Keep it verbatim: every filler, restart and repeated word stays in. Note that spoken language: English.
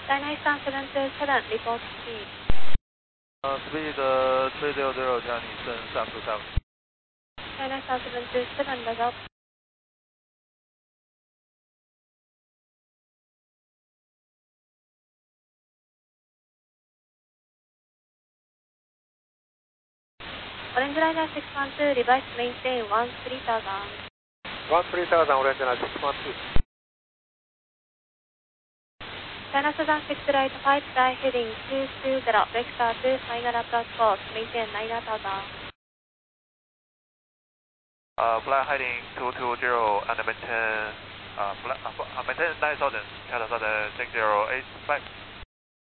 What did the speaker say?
China Eastern seven two seven, report speed. Uh, speed three zero zero加你升三四三。 China Eastern seven two seven, log out. Orange Liner six one two, revise maintain one three thousand. one three thousand, Orange Liner six one two. China Southern six right five, fly heading two two zero, vector two, final approach course, maintain nine thousand. Uh, fly heading two two zero and maintain, uh, fly, uh, maintain nine thousand, China Southern six zero eight five.